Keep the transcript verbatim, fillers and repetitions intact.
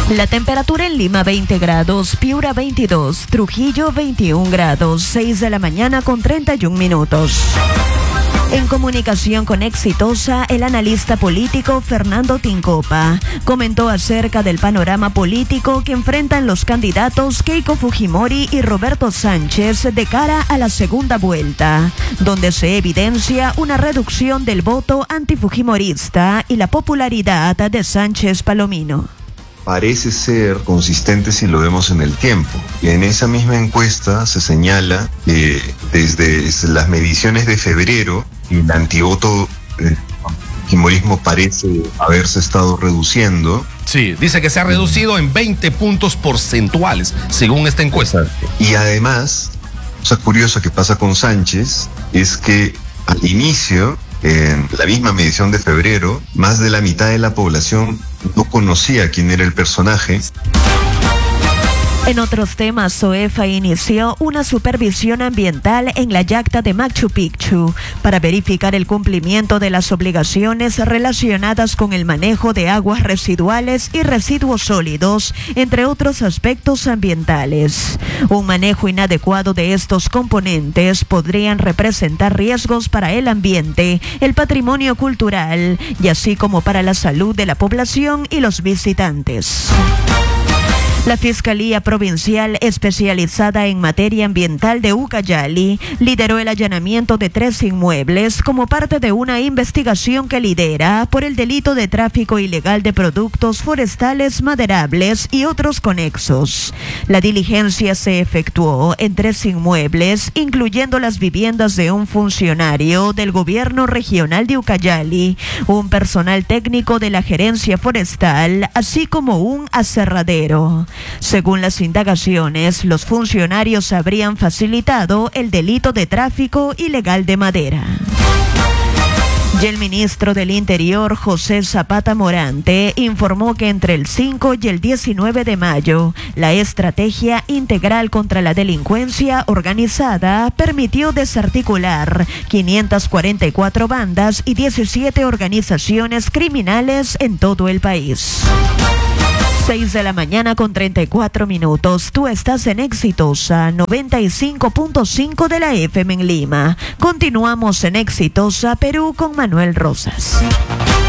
La temperatura en Lima veinte grados, Piura veintidós, Trujillo veintiún grados, seis de la mañana con treinta y un minutos. En comunicación con Exitosa, el analista político Fernando Tincopa comentó acerca del panorama político que enfrentan los candidatos Keiko Fujimori y Roberto Sánchez de cara a la segunda vuelta, donde se evidencia una reducción del voto antifujimorista y la popularidad de Sánchez Palomino. Parece ser consistente si lo vemos en el tiempo. Y en esa misma encuesta se señala que desde las mediciones de febrero el antivoto eh, fujimorismo parece haberse estado reduciendo. Sí, dice que se ha reducido en veinte puntos porcentuales, según esta encuesta. Y además, cosa curiosa que pasa con Sánchez es que al inicio, en la misma medición de febrero, más de la mitad de la población no conocía quién era el personaje. En otros temas, SOEFA inició una supervisión ambiental en la yacta de Machu Picchu para verificar el cumplimiento de las obligaciones relacionadas con el manejo de aguas residuales y residuos sólidos, entre otros aspectos ambientales. Un manejo inadecuado de estos componentes podrían representar riesgos para el ambiente, el patrimonio cultural y así como para la salud de la población y los visitantes. La Fiscalía Provincial Especializada en Materia Ambiental de Ucayali lideró el allanamiento de tres inmuebles como parte de una investigación que lidera por el delito de tráfico ilegal de productos forestales maderables y otros conexos. La diligencia se efectuó en tres inmuebles, incluyendo las viviendas de un funcionario del gobierno regional de Ucayali, un personal técnico de la gerencia forestal, así como un aserradero. Según las indagaciones, los funcionarios habrían facilitado el delito de tráfico ilegal de madera. Y el ministro del Interior, José Zapata Morante, informó que entre el cinco y el diecinueve de mayo, la Estrategia Integral contra la Delincuencia Organizada permitió desarticular quinientas cuarenta y cuatro bandas y diecisiete organizaciones criminales en todo el país. seis de la mañana con treinta y cuatro minutos. Tú estás en Exitosa noventa y cinco punto cinco de la F M en Lima. Continuamos en Exitosa Perú con Manuel Rosas.